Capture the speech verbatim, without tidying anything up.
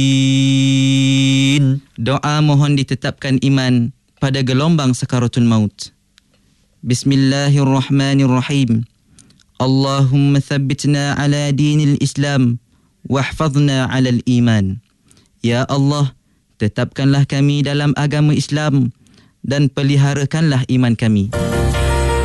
Doa mohon ditetapkan iman pada gelombang sakaratul maut. Bismillahirrahmanirrahim. Allahumma thabbitna ala dinil Islam wahfazna ala al-iman. Ya Allah, tetapkanlah kami dalam agama Islam dan peliharakanlah iman kami.